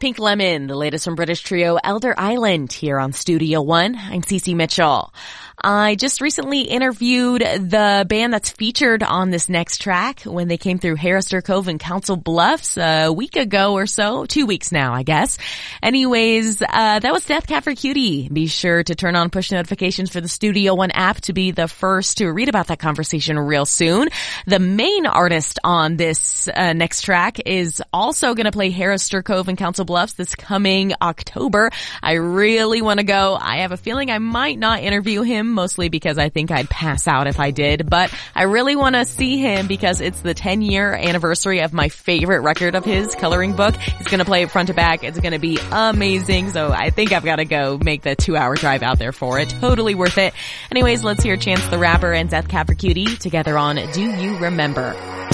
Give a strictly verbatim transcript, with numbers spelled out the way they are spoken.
Pink Lemon, the latest from British trio Elder Island, here on Studio One. I'm Cece Mitchell. I just recently interviewed the band that's featured on this next track when they came through Harrister Cove and Council Bluffs a week ago or so. Two weeks now, I guess. Anyways, uh, that was Death Cab for Cutie. Be sure to turn on push notifications for the Studio One app to be the first to read about that conversation real soon. The main artist on this uh, next track is also going to play Harrister Cove and Council Bluffs this coming October. I really want to go. I have a feeling I might not interview him, mostly because I think I'd pass out if I did, but I really want to see him because it's the ten year anniversary of my favorite record of his, Coloring Book. He's going to play it front to back. It's going to be amazing, so I think I've got to go make the two hour drive out there for it. Totally worth it. Anyways, let's hear Chance the Rapper and Death Cab for Cutie together on Do You Remember?